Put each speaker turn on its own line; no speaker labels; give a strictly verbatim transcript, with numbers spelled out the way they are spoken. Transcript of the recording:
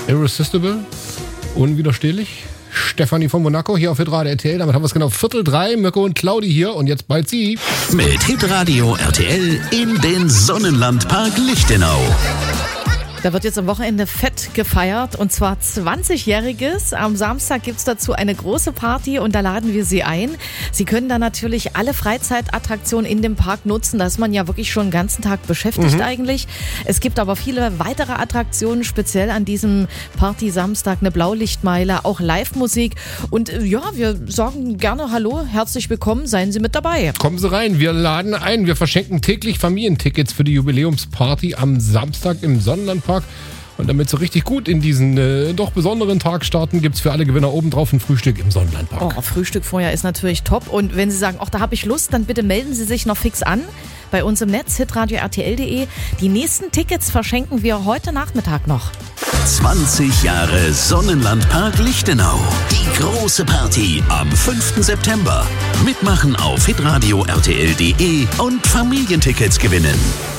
Irresistible, unwiderstehlich. Stefanie von Monaco hier auf Hitradio R T L. Damit haben wir es genau Viertel drei. Mirko und Claudi hier und jetzt bald sie.
Mit Hitradio R T L in den Sonnenlandpark Lichtenau.
Da wird jetzt am Wochenende fett gefeiert und zwar zwanzigjähriges. Am Samstag gibt es dazu eine große Party und da laden wir Sie ein. Sie können dann natürlich alle Freizeitattraktionen in dem Park nutzen. Da ist man ja wirklich schon den ganzen Tag beschäftigt mhm. eigentlich. Es gibt aber viele weitere Attraktionen, speziell an diesem Party-Samstag, eine Blaulichtmeile, auch Live-Musik. Und ja, wir sagen gerne Hallo, herzlich willkommen, seien Sie mit dabei.
Kommen Sie rein, wir laden ein. Wir verschenken täglich Familientickets für die Jubiläumsparty am Samstag im Sonnenlandpark. Und damit so richtig gut in diesen äh, doch besonderen Tag starten, gibt es für alle Gewinner obendrauf ein Frühstück im Sonnenlandpark.
Oh, Frühstück vorher ist natürlich top. Und wenn Sie sagen, ach, da habe ich Lust, dann bitte melden Sie sich noch fix an bei uns im Netz, hitradio r t l punkt d e. Die nächsten Tickets verschenken wir heute Nachmittag noch.
zwanzig Jahre Sonnenlandpark Lichtenau. Die große Party am fünften September. Mitmachen auf hitradio r t l punkt d e und Familientickets gewinnen.